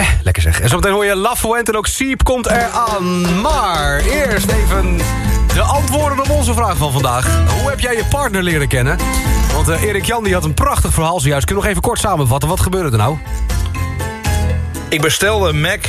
Lekker zeg. En zometeen hoor je La Fuente en ook Siep komt eraan. Maar eerst even de antwoorden op onze vraag van vandaag. Hoe heb jij je partner leren kennen? Want Erik Jan die had een prachtig verhaal zojuist. Kun je nog even kort samenvatten? Wat gebeurde er nou? Ik bestelde Mac.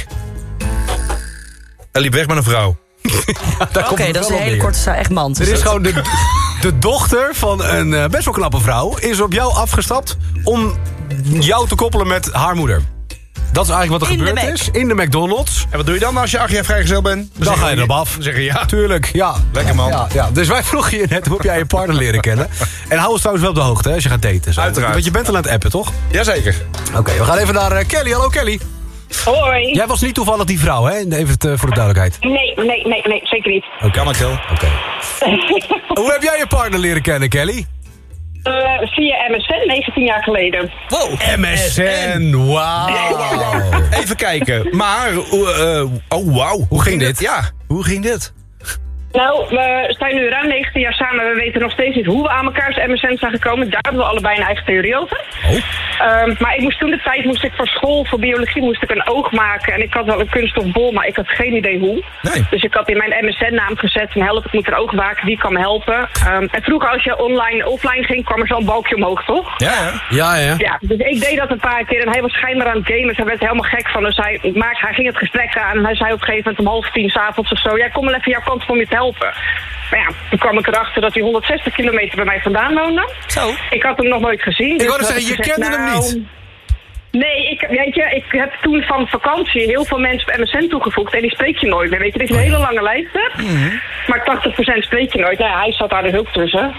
Hij liep weg met een vrouw. Oké, dat is een hele korte echt man. Er is gewoon de dochter van een best wel knappe vrouw... is op jou afgestapt om jou te koppelen met haar moeder. Dat is eigenlijk wat er gebeurd is. In de McDonald's. En wat doe je dan als je 8 jaar vrijgezel bent? Dan ga je erop af. Dan zeg je ja. Tuurlijk, ja. Lekker man. Ja. Dus wij vroegen je net, hoe heb jij je partner leren kennen? En hou ons trouwens wel op de hoogte hè, als je gaat daten. Zo. Uiteraard. Want je bent al aan het appen, toch? Jazeker. Oké, we gaan even naar Kelly. Hallo Kelly. Hoi. Jij was niet toevallig die vrouw, hè? Even voor de duidelijkheid. Nee, zeker niet. Kan maar, Kel. Oké. Hoe heb jij je partner leren kennen, Kelly? Via MSN, 19 jaar geleden. Wow. MSN, wauw. Even kijken. Maar, wauw. Hoe ging dit? Ja, hoe ging dit? Nou, we zijn nu ruim 19 jaar samen. We weten nog steeds niet hoe we aan elkaars MSN zijn gekomen. Daar hebben we allebei een eigen theorie over. Maar ik moest toen de tijd voor school, voor biologie, moest ik een oog maken. En ik had wel een kunststofbol, maar ik had geen idee hoe. Nee. Dus ik had in mijn MSN-naam gezet van help, ik moet een oog maken, wie kan me helpen? En vroeger als je offline ging, kwam er zo'n balkje omhoog, toch? Ja. Ja, dus ik deed dat een paar keer en hij was schijnbaar aan het gamen. Dus hij werd er helemaal gek van. Dus hij ging het gesprek aan en hij zei op een gegeven moment om 9:30 s'avonds of zo, ja, kom wel even jouw kant om je te helpen. Maar ja, toen kwam ik erachter dat hij 160 kilometer bij mij vandaan woonde. Zo. Ik had hem nog nooit gezien. Ik wou dus zeggen, je kende hem niet. Nee, ik heb toen van vakantie heel veel mensen op MSN toegevoegd en die spreek je nooit meer. Weet je, dat je een hele lange lijst hebt, maar 80% spreek je nooit. Nou ja, hij zat daar dus ook tussen.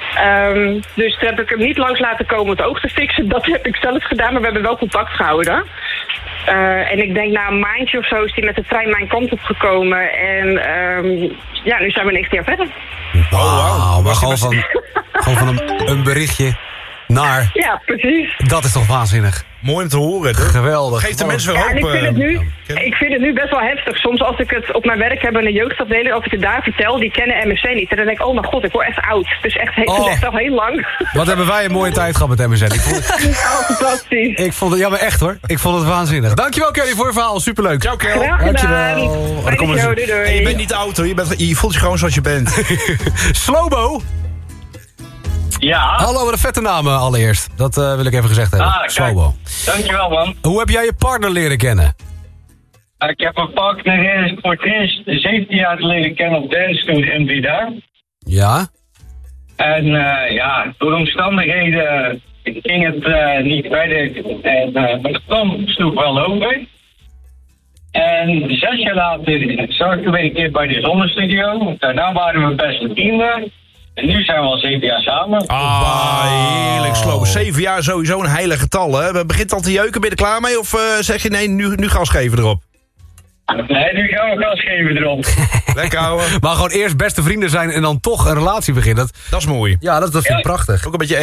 Dus toen heb ik hem niet langs laten komen om het oog te fixen. Dat heb ik zelf gedaan, maar we hebben wel contact gehouden. En ik denk na een maandje of zo is hij met de trein mijn kant op gekomen. En nu zijn we 19 jaar verder. Wauw, maar gewoon van een berichtje naar... Ja, precies. Dat is toch waanzinnig. Mooi om te horen. Geweldig. Geeft de mensen weer Ja, hoop. en ik vind het nu best wel heftig. Soms als ik het op mijn werk heb in de jeugdafdeling, als ik het daar vertel, die kennen MSN niet. En dan denk ik, oh mijn god, ik word echt oud. Het is echt al heel lang. Wat hebben wij een mooie tijd gehad met MSN. Fantastisch. Ik vond het, ja maar echt hoor, ik vond het waanzinnig. Dankjewel Kelly voor je verhaal, superleuk. Ciao, Kel. Dankjewel. Doei. En je bent niet oud hoor, je voelt je gewoon zoals je bent. Slobo. Ja. Hallo, wat een vette naam allereerst. Dat wil ik even gezegd hebben. Slobo. Dankjewel, man. Hoe heb jij je partner leren kennen? Ik heb een partner voor het eerst 17 jaar geleden kennen op Dance Tour in Breda. Ja? En door omstandigheden ging het niet verder. En mijn plan sloeg wel over. En 6 jaar later zag ik weer een keer bij de Zonnestudio. Daarna waren we beste vrienden. En nu zijn we al 7 jaar samen. Heerlijk Slobo. 7 jaar sowieso een heilig getal, hè? Begint al te jeuken, ben je er klaar mee? Of zeg je nee, nu gas geven erop? Nee, nu gaan we gas geven erop. Lekker houden. Maar gewoon eerst beste vrienden zijn en dan toch een relatie beginnen. Dat is mooi. Ja, dat vind ik prachtig. Ook een beetje